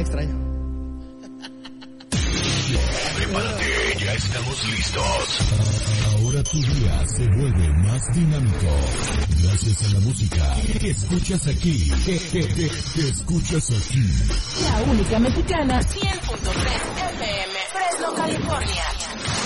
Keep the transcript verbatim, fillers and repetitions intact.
extraño. Prepárate, ya estamos listos. Ahora tu día se vuelve más dinámico. Gracias a la música que escuchas aquí. Que, que, que, que escuchas aquí. La única mexicana, cien punto tres F M, Fresno, California.